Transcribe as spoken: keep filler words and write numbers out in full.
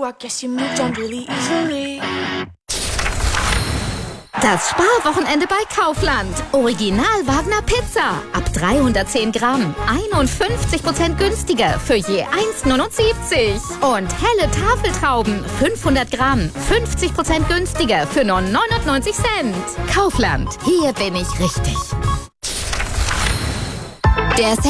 I guess you moved on really easily. Das Sparwochenende bei Kaufland. Original Wagner Pizza. Ab dreihundertzehn Gramm. einundfünfzig Prozent günstiger für je eins Komma neunundsiebzig. Und helle Tafeltrauben. fünfhundert Gramm. fünfzig Prozent günstiger für nur neunundneunzig Cent. Kaufland. Hier bin ich richtig. Der